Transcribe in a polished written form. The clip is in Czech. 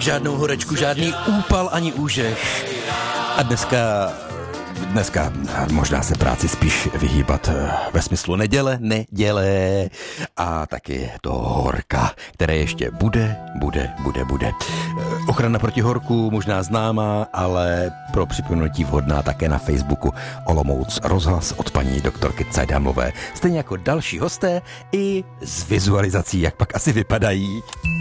žádnou horečku, žádný úpal ani úžeh. A dneska možná se práci spíš vyhýbat ve smyslu neděle a taky to horka, které ještě bude. Ochrana proti horku možná známá, ale pro připomenutí vhodná také na Facebooku Olomouc rozhlas od paní doktorky Cajdamové. Stejně jako další hosté i s vizualizací, jak pak asi vypadají.